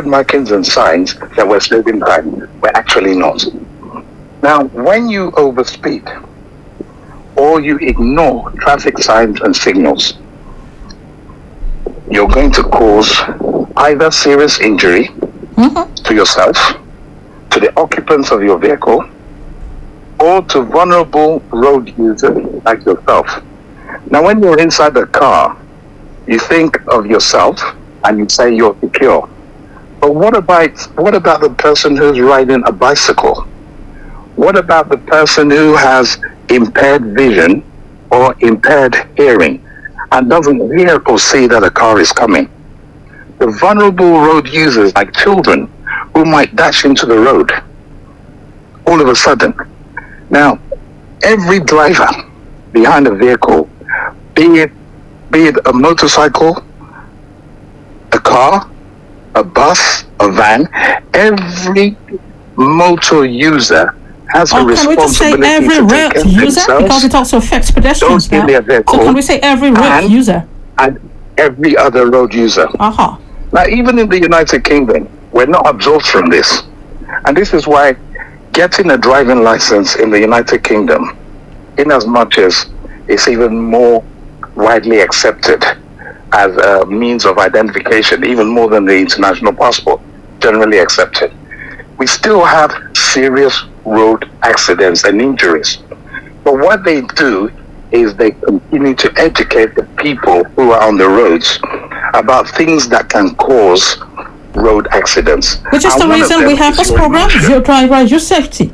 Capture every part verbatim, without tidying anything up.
road markings and signs that we're saving time. We're actually not. Now, when you overspeed or you ignore traffic signs and signals, you're going to cause either serious injury mm-hmm. to yourself, to the occupants of your vehicle, or to vulnerable road users like yourself. Now, when you're inside the car, you think of yourself and you say you're secure. But what about what about the person who's riding a bicycle? What about the person who has impaired vision or impaired hearing and doesn't hear or see that a car is coming? The vulnerable road users like children who might dash into the road all of a sudden. Now, every driver behind a vehicle, be it, be it a motorcycle, a car, a bus, a van, every motor user has oh, a responsibility can we just say every to road take care user? Because it also affects pedestrians now. So can we say every road and, user? And every other road user. Uh-huh. Now, even in the United Kingdom, we're not absolved from this. And this is why getting a driving license in the United Kingdom, in as much as it's even more widely accepted as a means of identification, even more than the international passport, generally accepted, we still have serious road accidents and injuries. But what they do is they continue to educate the people who are on the roads about things that can cause road accidents. Which is and the reason we have this program, Your Driver, Your Safety.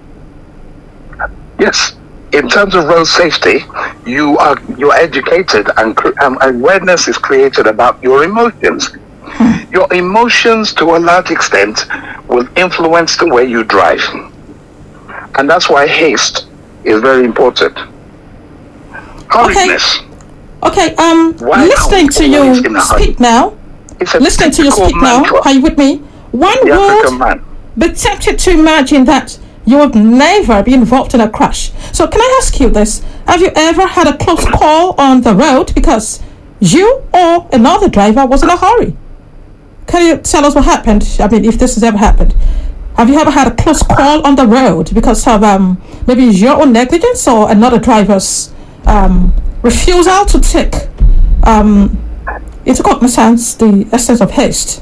Yes. In terms of road safety, you are you're educated and um, awareness is created about your emotions. Hmm. Your emotions, to a large extent, will influence the way you drive. And that's why haste is very important. Hurriedness. Okay, okay um, why listening to you speak now, listening to you speak mantra. now, are you with me? One would be tempted to imagine that you have never been involved in a crash. So can I ask you this? Have you ever had a close call on the road because you or another driver was in a hurry? Can you tell us what happened? I mean, if this has ever happened. Have you ever had a close call on the road because of um, maybe your own negligence or another driver's um, refusal to take um, into cognizance the essence of haste?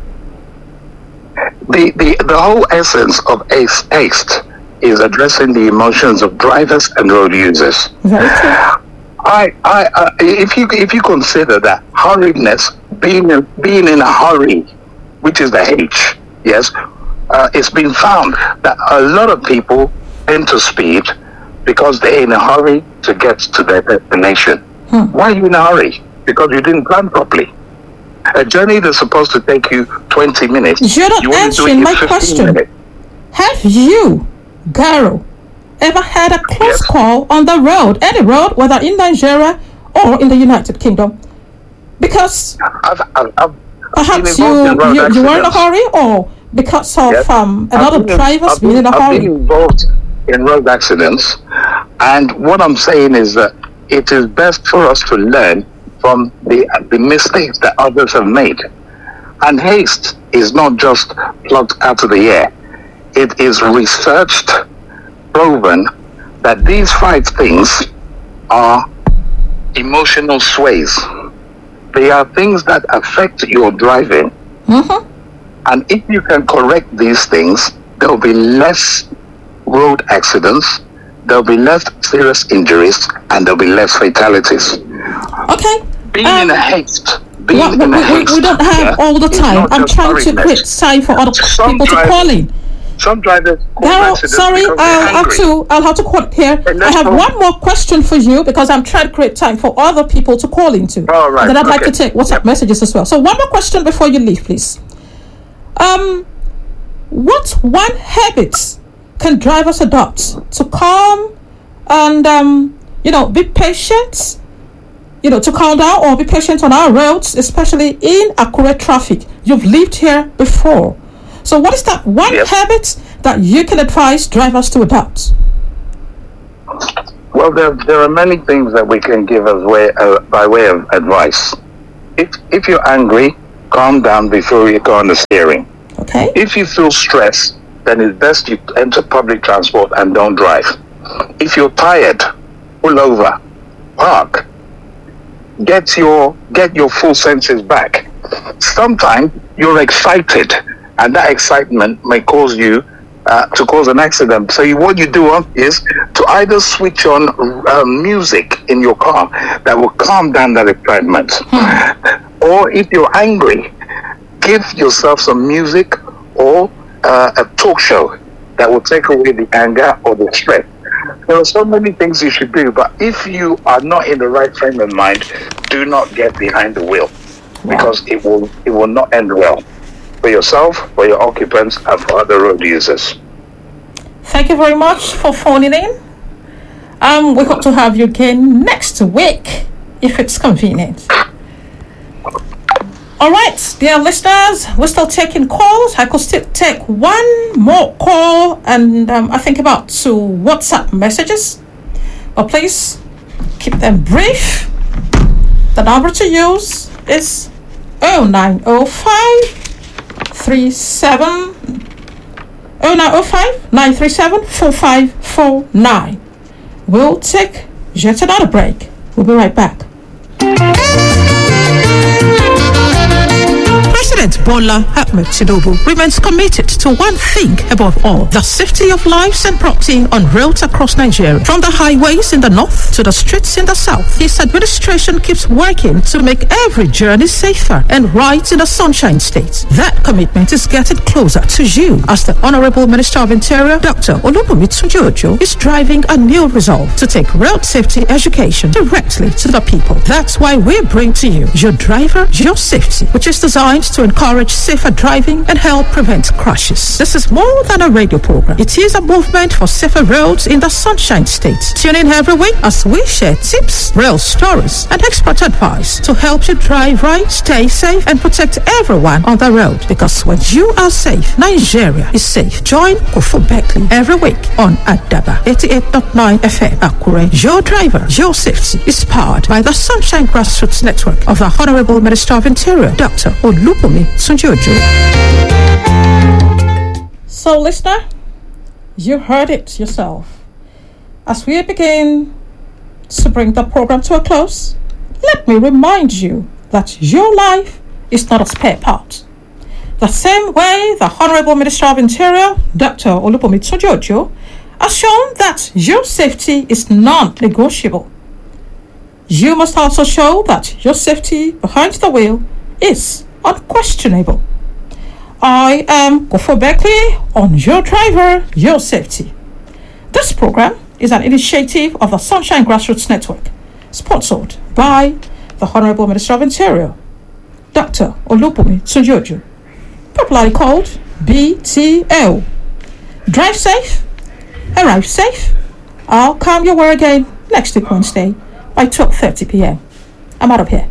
The, the the whole essence of haste is addressing the emotions of drivers and road users. Very true. I, I, uh, if you if you consider that hurriedness, being in, being in a hurry, which is the H, yes, uh, it's been found that a lot of people tend to speed because they're in a hurry to get to their destination. Hmm. Why are you in a hurry? Because you didn't plan properly. A journey that's supposed to take you twenty minutes. You're not you answering my question. Minutes. Have you, Garo, ever had a close yes. call on the road, any road, whether in Nigeria or in the United Kingdom? Because I've, I've, I've perhaps you, you, you were in a hurry, or because of yes. um, another driver's being in a I've hurry? I've been involved in road accidents, and what I'm saying is that it is best for us to learn from the the mistakes that others have made. And haste is not just plucked out of the air. It is researched, proven that these five things are emotional sways. They are things that affect your driving. Mm-hmm. And if you can correct these things, there will be less road accidents, there will be less serious injuries, and there will be less fatalities. Okay. Being um, in a haste. Being well, in we, a haste. We don't have yeah, all the time. I'm trying to create time for other some people drivers, to call in. Some drivers. Garo, sorry, I'll have to. I'll have to quote here. I have one more question for you because I'm trying to create time for other people to call into. All right. And then I'd okay. like to take WhatsApp yep. messages as well. So one more question before you leave, please. Um, what one habit can drivers adopt to calm and um, you know, be patient? You know, to calm down or be patient on our roads, especially in accurate traffic. You've lived here before. So what is that one yes. habit that you can advise drivers to adopt? Well, there, there are many things that we can give as way, uh, by way of advice. If if you're angry, calm down before you go on the steering. Okay. If you feel stressed, then it's best you enter public transport and don't drive. If you're tired, pull over, park, get your get your full senses back. Sometimes you're excited, and that excitement may cause you uh, to cause an accident. So you, what you do is to either switch on uh, music in your car that will calm down that excitement, hmm. or if you're angry, give yourself some music or uh, a talk show that will take away the anger or the stress. There are so many things you should do, but if you are not in the right frame of mind, do not get behind the wheel, because it will it will not end well for yourself, for your occupants, and for other road users. Thank you very much for phoning in. Um, we hope to have you again next week, if it's convenient. All right, dear listeners, we're still taking calls. I could still take one more call and um, I think about two WhatsApp messages. But please keep them brief. The number to use is oh nine oh five, three seven oh nine oh five, nine three seven, four five four nine. We'll take yet another break. We'll be right back. President Bola Ahmed Tinubu remains committed to one thing above all: the safety of lives and property on roads across Nigeria. From the highways in the north to the streets in the south, his administration keeps working to make every journey safer and right in the Sunshine State. That commitment is getting closer to you as the Honorable Minister of Interior, Doctor Olubunmi Tunji-Ojo, is driving a new resolve to take road safety education directly to the people. That's why we bring to you Your Driver, Your Safety, which is designed to encourage safer driving and help prevent crashes. This is more than a radio program. It is a movement for safer roads in the Sunshine State. Tune in every week as we share tips, real stories, and expert advice to help you drive right, stay safe, and protect everyone on the road. Because when you are safe, Nigeria is safe. Join Kofo Beckley every week on Adaba eighty-eight point nine F M Akure. Your Driver, Your Safety is powered by the Sunshine Grassroots Network of the Honorable Minister of Interior, Doctor Olubunmi Tunji-Ojo. So, listener, you heard it yourself. As we begin to bring the program to a close, let me remind you that your life is not a spare part. The same way the Honorable Minister of Interior, Doctor Olubunmi Tunji-Ojo, has shown that your safety is non-negotiable. You must also show that your safety behind the wheel is unquestionable. I am Kofo Beckley on Your Driver, Your Safety. This program is an initiative of the Sunshine Grassroots Network, sponsored by the Honorable Minister of Interior, Doctor Olubunmi Tunji-Ojo, popularly called B T O. Drive safe, arrive safe. I'll come your way again next week Wednesday by twelve thirty p.m. I'm out of here.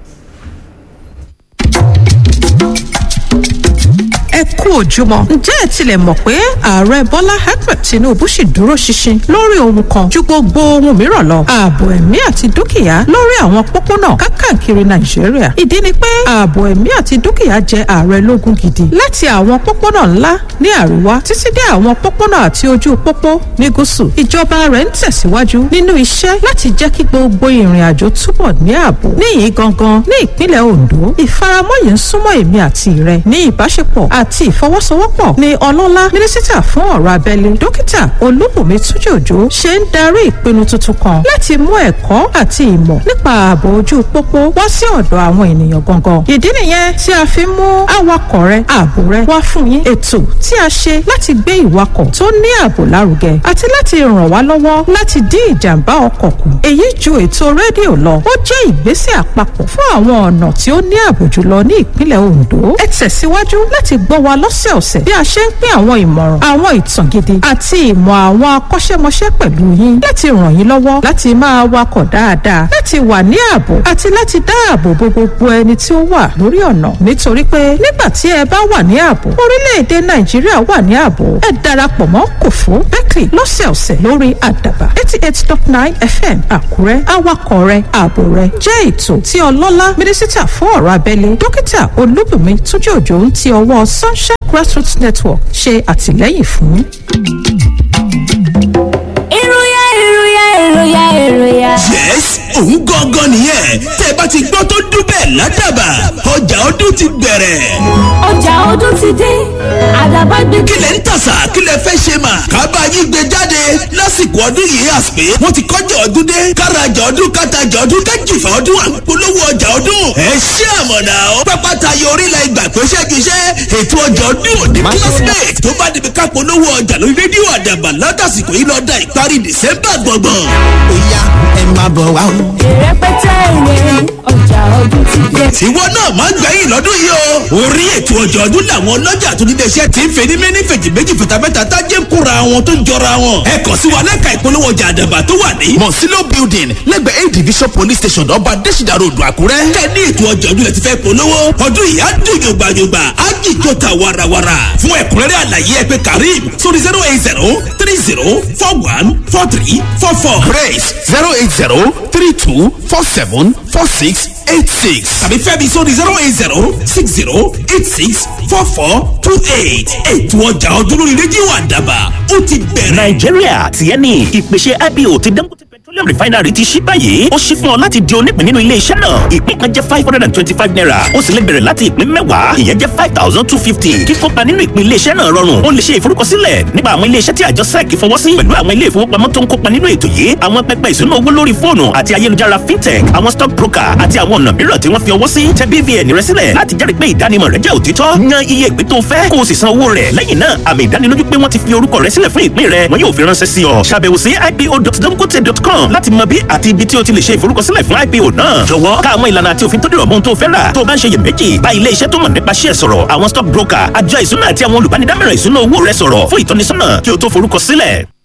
Ẹ kú ojúmọ́. Ǹjẹ́ ẹ tilẹ̀ mọ̀ pé ààrẹ Bọ́lá Ahmed Tinubu ṣì dúró ṣinṣin lórí ohun kan ju gbogbo ohun mìíràn lọ: ààbò ẹ̀mí àti dúkìá lórí àwọn pópónà káàkiri Nàìjíríà. Ìdí ni pé ààbò ẹ̀mí àti dúkìá jẹ ààrẹ lógún gidi, láti àwọn pópónà ńlá ní àríwá títí dé àwọn pópónà àti ojú pópó ní gúúsù. Ìjọba rẹ̀ ń tẹ̀síwájú nínú iṣẹ́ láti jẹ́ kí gbogbo ìrìn àjò túbọ̀ ní ààbò. Níyìí gangan ní ìpínlẹ̀ Ondo, ìfaramọ́ yìí ń súnmọ́ èmi àti rẹ ní ìbáṣepọ̀ àti ìfọwọ́sowọ́pọ̀ ni ọlọ́lá mínísítà fún ọ̀rọ̀ abẹ́lé dókítà Olúbùnmi Túnjí-Òjó ṣe ń darí ìpinnu tuntun kan láti mú ẹ̀kọ́ àti ìmọ̀ nípa ààbò ojú pópó wá sí ọ̀dọ̀ àwọn ènìyàn gangan. Ìdí nìyẹn tí a fi mú awakọ̀ rẹ ààbò rẹ wá fún yín, ètò tí a ṣe láti gbé ìwakọ̀ tó ní ààbò lárugẹ àti láti ràn wá lọ́wọ́ láti dín ìjàmbá ọkọ̀ kù. Èyí ju ètò rédíò lọ, ó jẹ́ ìgbésẹ̀ àpapọ̀ fún àwọn ọ̀nà tí ó ní ààbò jùlọ ní ìpínlẹ̀ Ondo. Ẹ tẹ̀síwájú láti gbọ́ wa lọ́sẹ̀ọ̀sẹ̀ bí a ṣe ń pín àwọn ìmọ̀ràn àwọn ìtàn gidi àti ìmọ̀ àwọn akọ́ṣẹ́mọṣẹ́ pẹ̀lú yín láti ràn yín lọ́wọ́ láti máa wakọ̀ dáadáa láti wà ní ààbò àti láti dáàbò bo gbogbo ẹni tí ó wà lórí ọ̀nà nítorí pé nígbà tí ẹ bá wà ní ààbò orílẹ̀-èdè Nàìjíríà wà ní ààbò ẹ darapọ̀ mọ́ Kòfó Berkeley lọ́sẹ̀ọ̀sẹ̀ lórí àdàbà eighty eight dot nine F M Àkúrẹ́ awakọ̀ rẹ ààbò rẹ jẹ́ ètò tí ọlọ́lá mínísítà fún ọ̀rọ̀ abẹ́lé dókítà Olúbùnmi Túnjí Òjó ń ti ọwọ́ Sunshine Grassroots Network ṣe àtìlẹ́yìn fún. ìròyà ìròyà ìròyà ìròyà. yes òun gangan nìyẹn tẹ́ bá ti gbọ́ tó dún bẹ́ẹ̀ ládàbà ọjà ọdún ti bẹ̀rẹ̀. ọjà ọdún ti dé àdàbà gbé. kí lẹ̀ ń tàṣà kí lẹ̀ fẹ́ ṣe mà kábà yín gbé jáde lásìkò ọdún yìí àsìpé wọ́n ti kọjá ọdún dé kárajà ọdún kátajà ọdún kájìfà ọdún àpolówó ọjà ọdún ẹ ṣé àmọ̀nà ó pápá tayọ orílẹ̀ ìgbà pé ṣẹ́giṣẹ́ ètò ọjà ọdún òní classmate tó bá débi ká polówó ọjà lórí rédíò àdàbà látàsìkò yìí lọ́dà ìparí dìsẹ́mbà gbọ̀ngbọ̀n. ó yá ẹ máa bọ̀ wá o. ìrẹpẹtẹ ìrẹ ọjà ọdún ti dé. tiwọ náà máa gbẹ̀yìn lọ́dún yìí o. orí ètò ọjà ọdún làwọn ọlọ́jà tó nílé iṣẹ́ ti ń fẹ́ ní mẹ́ni fèjì méjì fìtàfẹ́ta tájé ń kóra wọn tó ń jọra wọn. ẹ kàn sí wa lẹ́ka ìpolówó ọjà àdàbà tó wà ní. Monsilo building lẹ́gbẹ̀ẹ́ A division police station ọba Adésìdá road Àkúrẹ́. kẹ́ ní ètò ọjà ọdún lẹ ti fẹ́ polówó. ọdún yìí á dùn yògbàyògbà á jìjọ ta warawara. fún ẹ̀kúnrẹ́rẹ́ àlàyé ẹ pè Karim sórí zero eight zero three zero four one four three four four. Grace zero eight zero three two four seven four six eight six. tàbí Fẹ́mi sórí zero eight zero six zero eight six four four two eight. ètò ọjà ọdún lórí rédíò àdàbà ó ti bẹ̀rẹ̀. Nàìjíríà tiẹ̀ ní ìpèsè I P O ti Dangote petroleum refinery ti ṣí báyìí ó ṣí fún ọ láti di onípín nínú ilé iṣẹ́ náà. ìpín kan jẹ́ five hundred and twenty-five naira ó sì lè bẹ̀rẹ̀ láti ìpín mẹ́wàá ìyẹn jẹ́ five thousand two fifty. kíkópa nínú ìpín ilé iṣẹ́ náà rọrùn ó lè ṣe ìforúkọsílẹ̀ nípa àwọn ilé iṣẹ́ tí àjọ sec fọwọ́ sí pẹ̀lú àwọn ilé ìfowópamọ́ tó ń kópa nínú ètò yìí àwọn pẹpẹ ìṣúná owó lórí fóònù àti ayélujára fintech àwọn stock broker àti àwọn ọ̀nà mìíràn tí wọ́n fi ọwọ́ sí tẹ B V N rẹ sílẹ̀ láti jẹ́rìí pé ìdánimọ̀ rẹ jẹ́ òtítọ́ yan iye ìpín tó fẹ́ kó o sì san owó rẹ̀ lẹ́yìn náà àmì ìdánilójú pé wọ́n ti fi orúkọ rẹ sílẹ̀ fún ìpín rẹ wọn yóò fi ránṣẹ́ sí ọ ṣàbẹ̀wò sí I P O dot dangote dot com láti mọ bí àti ibi tí o ti lè ṣe ìforúkọsílẹ̀ fún I P O náà jọ̀wọ́ ká àwọn ìlànà àti òfin tó dìrọ̀ mọ́ ohun tó fẹ́ rà tó o bá ń ṣe iyèméjì bá ilé iṣẹ́ tó mọ̀ nípa ṣíẹ̀ sọ̀rọ̀ àwọn stock broker àjọ ìṣúná àti àwọn olùbánidámọ̀ràn ìṣúná owó rẹ sọ̀rọ̀ fún ìtọ́nisọ́nà kí o tó forúkọsílẹ̀.